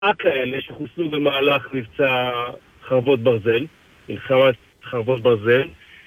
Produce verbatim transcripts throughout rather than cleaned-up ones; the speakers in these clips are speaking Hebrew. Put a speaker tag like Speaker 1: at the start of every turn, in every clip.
Speaker 1: כאלה שחוסלו במהלך מבצע חרבות ברזל, מלחמת חרבות ברזל,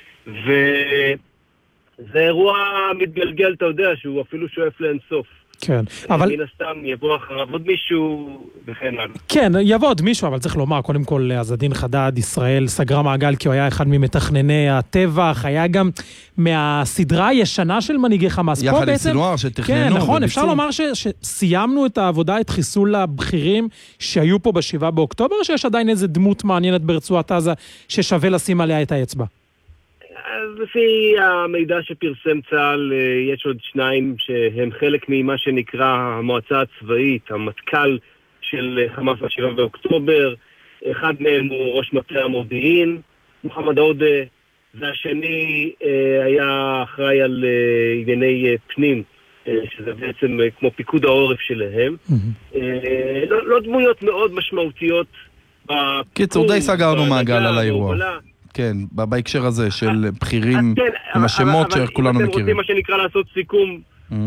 Speaker 1: וזה אירוע מתגלגל, אתה יודע, שהוא אפילו שואף לאינסוף.
Speaker 2: כן, אבל...
Speaker 1: מן הסתם יבוא אחריו עוד מישהו וכן הלאה.
Speaker 2: כן, יבוא עוד מישהו, אבל צריך לומר, קודם כל, עז א-דין חדד, ישראל סגרה מעגל, כי הוא היה אחד ממתכנני הטבח, היה גם מהסדרה הישנה של מנהיגי חמאס.
Speaker 3: יחד עם סינואר שתכננו.
Speaker 2: כן, נכון, אפשר לומר שסיימנו את העבודה, את חיסול הבכירים שהיו פה בשבעה באוקטובר, או שיש עדיין איזו דמות מעניינת ברצועת עזה, ששווה לשים עליה את האצבע?
Speaker 1: אז לפי המידע שפרסם צה"ל, יש עוד שניים שהם חלק ממה שנקרא המועצה הצבאית, המטכ"ל של חמאס בשבעה באוקטובר. אחד מהם הוא ראש מטה המודיעין, מוחמד עודה, והשני היה אחראי על ענייני פנים, שזה בעצם כמו פיקוד העורף שלהם. לא, לא דמויות מאוד משמעותיות.
Speaker 3: קיצור, די סגרנו מעגל על האירוע. כן, בהקשר הזה של בכירים עם השמות שכולנו מכירים.
Speaker 1: אתם רוצים מה שנקרא לעשות סיכום,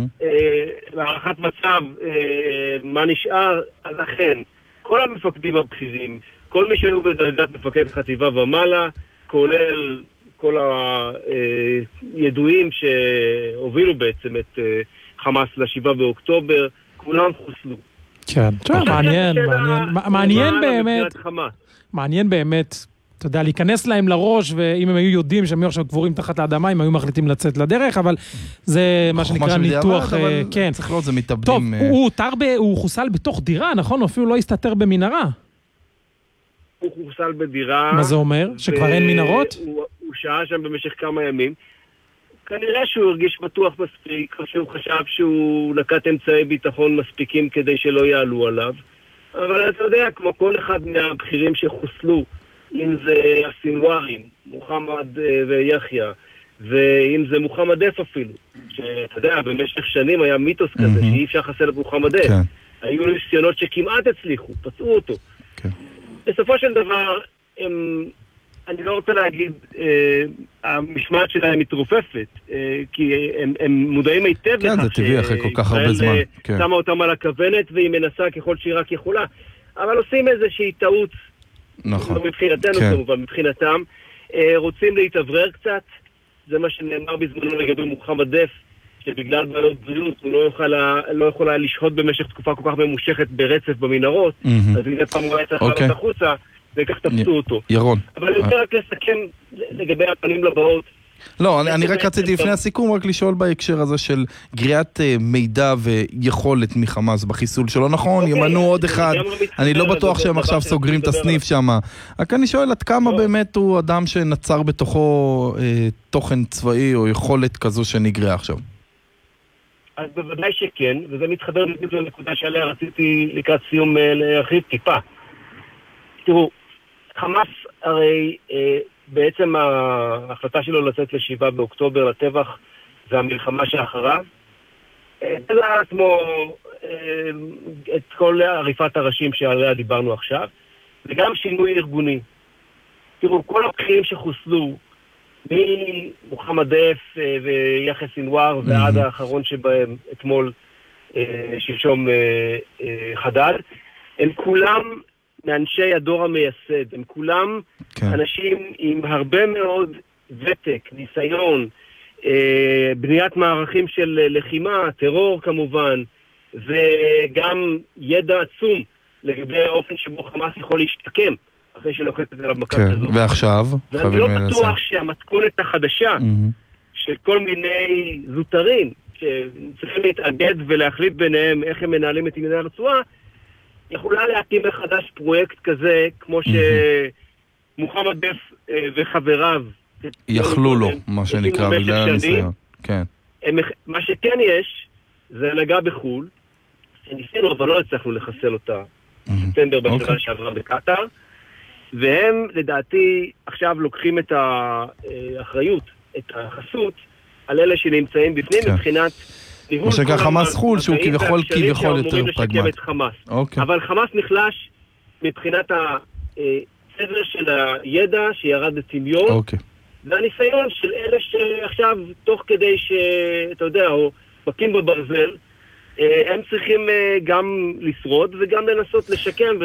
Speaker 1: הערכת מצב, מה נשאר, אז אכן, כל המפקדים הבכירים, כל מי שהיו בדרגת מפקד חטיבה ומעלה, כולל כל הידועים שהובילו בעצם את חמאס לשבעה באוקטובר, כולם חוסלו.
Speaker 2: כן, מעניין, מעניין באמת, מעניין באמת, אתה יודע, להיכנס להם לראש, ואם הם היו יודעים שהם היו עכשיו קבורים תחת לאדמה, הם היו מחליטים לצאת לדרך, אבל זה מה שנקרא ניתוח, כן.
Speaker 3: צריך לראות, זה מתאבדים.
Speaker 2: טוב, הוא חוסל בתוך דירה, נכון? אפילו לא הסתתר במנהרה.
Speaker 1: הוא חוסל בדירה.
Speaker 2: מה זה אומר? שכבר אין מנהרות?
Speaker 1: הוא שהה שם במשך כמה ימים. כנראה שהוא הרגיש בטוח מספיק, שהוא חשב שהוא נקט אמצעי ביטחון מספיקים כדי שלא יעלו עליו. אבל אתה יודע, כמו כל אחד מהבכירים שחוסלו, אם זה הסינוארים, מוחמד ויחיה, ואם זה מוחמד דף אפילו, שאתה יודע, במשך שנים היה מיתוס כזה, שאי אפשר לחסל את מוחמד דף. היו ניסיונות שכמעט הצליחו, פצעו אותו. בסופו של דבר, אני לא רוצה להגיד, המשמעת שלהם מתרופפת, כי הם מודעים היטב
Speaker 3: לכך
Speaker 1: שישראל שמה אותם על הכוונת, והיא מנסה ככל שהיא רק יכולה. אבל עושים איזושהי טעות,
Speaker 3: נכון.
Speaker 1: מבחינתנו
Speaker 3: כן.
Speaker 1: כמובן, מבחינתם, רוצים להתאוורר קצת, זה מה שנאמר בזמנו לגבי מוחמד דף, שבגלל בעיות בריאות הוא לא יכול, לא יכול היה לשהות במשך תקופה כל כך ממושכת ברצף במנהרות, mm-hmm. אז הנה פעם הוא היה צריך לעלות okay. החוצה, וכך תפסו י- אותו.
Speaker 3: ירון.
Speaker 1: אבל אני רוצה רק לסכם לגבי הפנים לבאות.
Speaker 3: לא, אני, אני רק רציתי לפני הסיכום רק לשאול בהקשר הזה של גריעת מידע ויכולת מחמאס בחיסול שלו. נכון, ימנו עוד אחד, אני לא בטוח שהם עכשיו סוגרים את הסניף שם. רק אני שואל עד כמה באמת הוא אדם שנצר בתוכו תוכן צבאי או יכולת כזו שנגרעה עכשיו.
Speaker 1: אז בוודאי שכן, וזה מתחבר בדיוק לנקודה שעליה רציתי לקראת סיום להרחיב טיפה. תראו, חמאס הרי בעצם ההחלטה שלו לצאת לשבעה באוקטובר לטבח והמלחמה שאחריו, זה היה כמו את כל עריפת הראשים שעליה דיברנו עכשיו, וגם שינוי ארגוני. תראו, כל הבכירים שחוסלו, ממוחמד דף ויחיא סינואר ועד האחרון שבהם אתמול שלשום חדד, הם כולם מאנשי הדור המייסד, הם כולם כן. אנשים עם הרבה מאוד ותק, ניסיון, אה, בניית מערכים של לחימה, טרור כמובן, וגם ידע עצום לגבי האופן שבו חמאס יכול להשתקם אחרי שלוחצת עליו מכה
Speaker 3: כן.
Speaker 1: כזאת.
Speaker 3: ועכשיו?
Speaker 1: ואני לא בטוח שהמתכונת החדשה mm-hmm. של כל מיני זוטרים שצריכים להתאגד ולהחליט ביניהם איך הם מנהלים את ענייני הרצועה, יכולה להקים מחדש פרויקט כזה, כמו שמוחמד דף וחבריו
Speaker 3: יכלו לו, מה שנקרא, בגלל הניסיון.
Speaker 1: מה שכן יש, זה הנהגה בחול, שניסינו, אבל לא הצלחנו לחסל אותה בספטמבר בשנה שעברה בקטר, והם, לדעתי, עכשיו לוקחים את האחריות, את החסות, על אלה שנמצאים בפנים מבחינת
Speaker 3: מה שנקרא חמאס חול, שהוא כביכול כביכול יותר פרגמט.
Speaker 1: אבל חמאס נחלש מבחינת הצבר של הידע שירד לטמיון, והניסיון של אלה שעכשיו, תוך כדי שאתה יודע, או מכים בברזל, הם צריכים גם לשרוד וגם לנסות לשקם.